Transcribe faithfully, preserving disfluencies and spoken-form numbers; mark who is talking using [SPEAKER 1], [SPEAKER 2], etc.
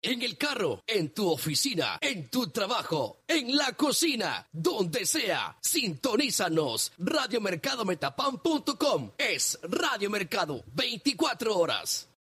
[SPEAKER 1] en el carro, en tu oficina, en tu trabajo, en la cocina, donde sea. Sintonízanos. radio mercado metapán punto com es Radio Mercado veinticuatro horas.